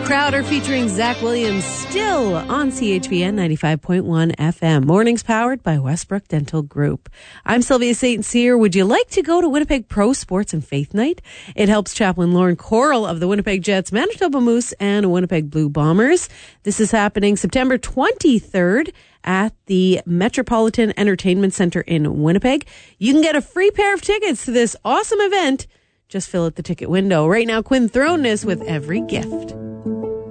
Crowder featuring Zach Williams still on CHBN 95.1 FM. Mornings powered by Westbrook Dental Group. I'm Sylvia St. Cyr. Would you like to go to Winnipeg Pro Sports and Faith Night? It helps Chaplain Lauren Coral of the Winnipeg Jets, Manitoba Moose, and Winnipeg Blue Bombers. This is happening September 23rd at the Metropolitan Entertainment Center in Winnipeg. You can get a free pair of tickets to this awesome event. Just fill out the ticket window. Right now, Quinn Thrones with Every Gift.